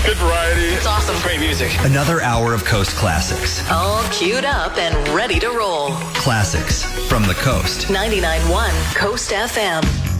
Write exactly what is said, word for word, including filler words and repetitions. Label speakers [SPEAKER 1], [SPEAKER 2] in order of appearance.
[SPEAKER 1] Good variety.
[SPEAKER 2] It's awesome.
[SPEAKER 1] Great music.
[SPEAKER 3] Another hour of Coast Classics.
[SPEAKER 2] All queued up and ready to roll.
[SPEAKER 3] Classics from the Coast.
[SPEAKER 2] ninety-nine point one Coast F M.